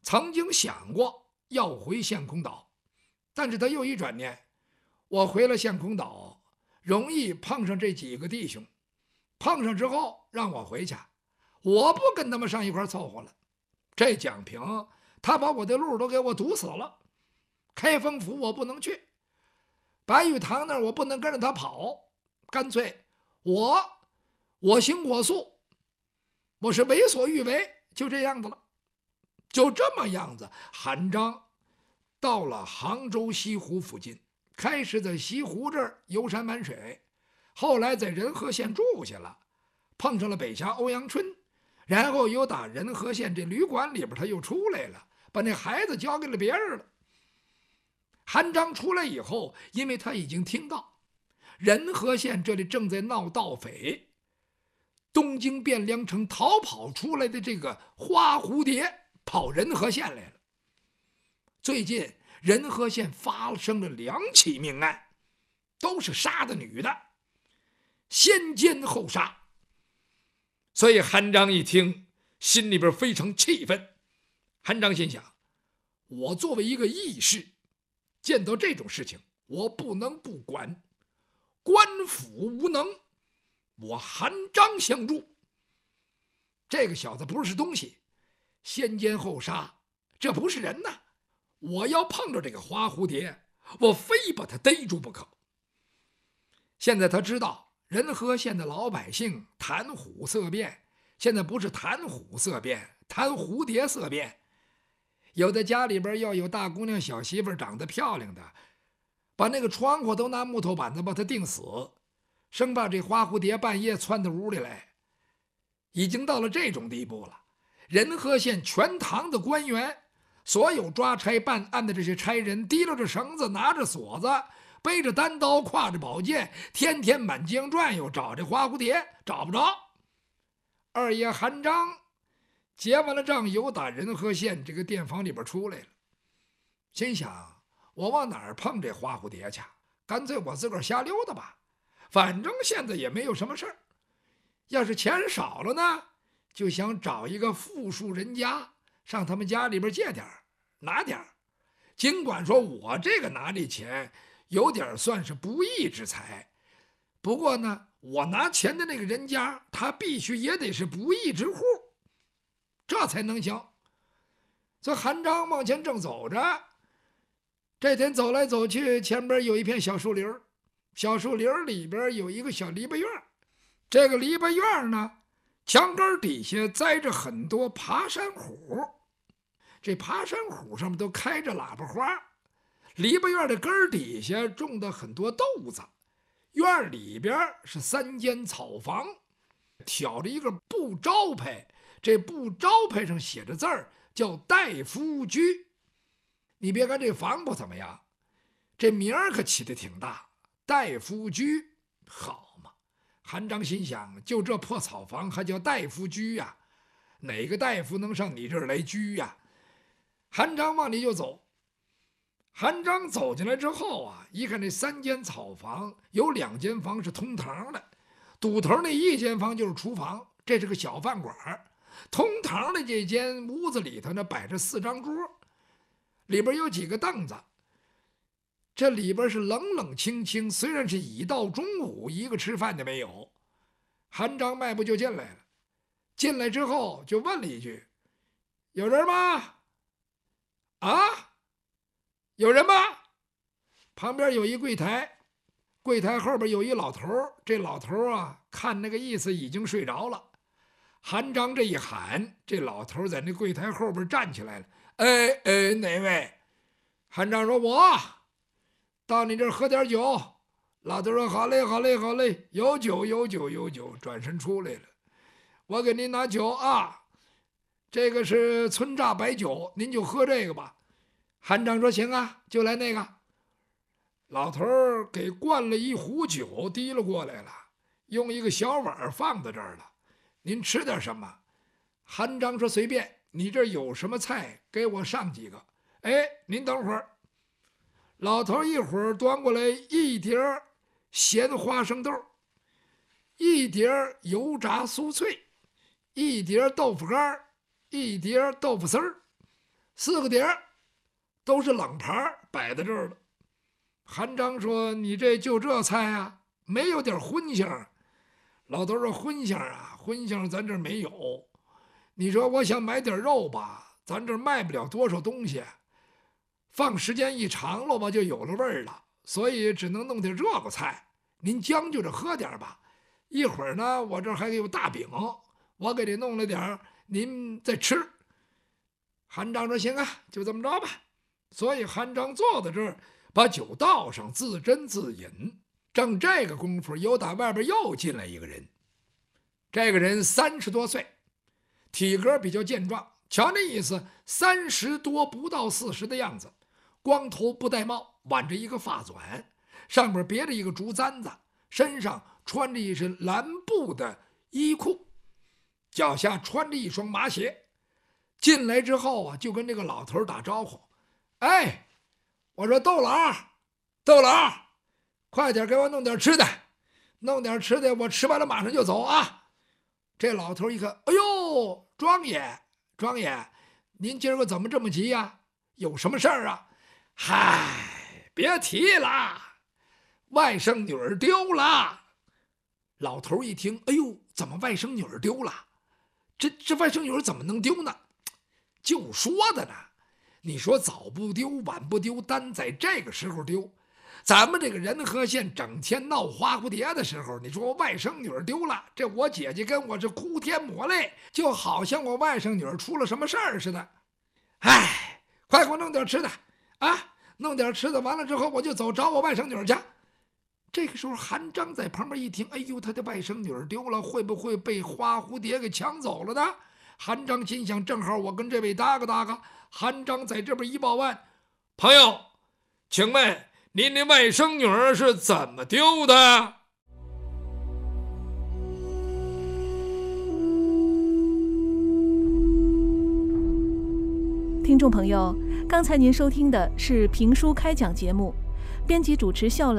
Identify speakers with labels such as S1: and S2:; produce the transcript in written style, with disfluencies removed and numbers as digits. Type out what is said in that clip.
S1: 曾经想过要回陷空岛，但是他又一转念，我回了陷空岛，容易碰上这几个弟兄，碰上之后让我回去，我不跟他们上一块凑合了。这蒋平他把我的路都给我堵死了，开封府我不能去，白玉堂那儿我不能跟着他跑，干脆我行我素，我是为所欲为，就这样子了。就这么样子，韩章到了杭州西湖附近，开始在西湖这儿游山玩水，后来在仁和县住下了，碰上了北侠欧阳春，然后又打仁和县这旅馆里边他又出来了，把那孩子交给了别人了。韩章出来以后，因为他已经听到仁和县这里正在闹盗匪，东京汴梁城逃跑出来的这个花蝴蝶跑仁和县来了。最近仁和县发生了2起命案，都是杀的女的，先奸后杀。所以韩章一听，心里边非常气愤。韩章心想，我作为一个义士，见到这种事情我不能不管，官府无能，我韩章相助。这个小子不是东西，先奸后杀，这不是人呐！我要碰着这个花蝴蝶，我非把他逮住不可。现在他知道仁和县的老百姓谈虎色变，现在不是谈虎色变，谈蝴蝶色变。有的家里边要有大姑娘小媳妇长得漂亮的，把那个窗户都拿木头板子把它钉死，生怕这花蝴蝶半夜窜到屋里来。已经到了这种地步了。仁和县全堂的官员，所有抓差办案的这些差人，提溜着绳子，拿着锁子，背着单刀，挎着宝剑，天天满江转悠，找这花蝴蝶，找不着。二爷韩章结完了账，由打仁和县这个店房里边出来了，心想我往哪儿碰这花蝴蝶去？干脆我自个儿瞎溜达吧，反正现在也没有什么事儿。要是钱少了呢，就想找一个富庶人家，上他们家里边借点儿，拿点儿。尽管说我这个拿这钱有点算是不义之财，不过呢，我拿钱的那个人家，他必须也得是不义之户，这才能行。这韩章往前正走着，这天走来走去，前边有一片小树林，小树林里边有一个小篱笆院。这个篱笆院呢，墙根底下栽着很多爬山虎，这爬山虎上面都开着喇叭花。篱笆院的根底下种的很多豆子，院里边是3间草房，挑着一个布招牌，这布招牌上写着字儿，叫大夫居。你别看这房不怎么样，这名儿可起得挺大，大夫居，好。韩章心想，就这破草房还叫大夫居呀？哪个大夫能上你这儿来居呀？韩章往里就走。韩章走进来之后啊，一看这3间草房，有2间房是通堂的，堵头那1间房就是厨房，这是个小饭馆。通堂的这间屋子里头呢，摆着4张桌，里边有几个凳子。这里边是冷冷清清，虽然是已到中午，一个吃饭的没有。韩章迈步就进来了，进来之后就问了一句：“有人吗？啊，有人吗？”旁边有一柜台，柜台后边有一老头，这老头啊，看那个意思已经睡着了。韩章这一喊，这老头在那柜台后边站起来了。哪位？韩章说：“我。”到你这儿喝点酒。老头说：“好嘞，好嘞，好嘞，有酒，有酒，有酒。”转身出来了，我给您拿酒啊，这个是村榨白酒，您就喝这个吧。韩章说：“行啊，就来那个。”老头给灌了一壶酒，提了过来了，用一个小碗放在这儿了。您吃点什么？韩章说：“随便，你这儿有什么菜，给我上几个。”您等会儿。老头一会儿端过来1碟咸花生豆，1碟油炸酥脆，1碟豆腐干，1碟豆腐丝儿。 4个碟都是冷盘摆在这儿了。韩章说：“你这就这菜啊，没有点荤腥？”老头说：“荤腥啊，荤腥咱这儿没有。你说我想买点肉吧，咱这儿卖不了多少东西，放时间一长了吧，就有了味儿了，所以只能弄点这个菜。您将就着喝点吧。一会儿呢，我这儿还有大饼，我给你弄了点，您再吃。”韩章说：“行啊，就这么着吧。”所以韩章坐在这儿，把酒倒上，自斟自饮。正这个功夫，由打外边又进来一个人。这个人30多岁，体格比较健壮，瞧那意思，30多不到40的样子，光头不戴帽，挽着一个发卷，上边别着一个竹簪子，身上穿着一身蓝布的衣裤，脚下穿着一双麻鞋。进来之后啊，就跟这个老头打招呼：“哎，我说豆老，豆老，快点给我弄点吃的，弄点吃的，我吃完了马上就走啊。”这老头一看，哎呦，庄爷，庄爷，您今儿个怎么这么急呀？有什么事儿啊？嗨，别提了，外甥女儿丢了。老头一听，哎呦，怎么外甥女儿丢了？这外甥女儿怎么能丢呢？就说的呢，你说早不丢晚不丢，单在这个时候丢，咱们这个仁和县整天闹花蝴蝶的时候，你说我外甥女儿丢了，这我姐姐跟我是哭天抹泪，就好像我外甥女儿出了什么事儿似的。哎，快给我弄点吃的啊！弄点吃的，完了之后我就走找我外甥女儿去。这个时候韩章在旁边一听，哎呦，他的外甥女儿丢了，会不会被花蝴蝶给抢走了呢？韩章心想，正好我跟这位搭个搭个。韩章在这边一报案：“朋友，请问您的外甥女儿是怎么丢的？”
S2: 听众朋友，刚才您收听的是评书开讲节目，编辑主持笑兰。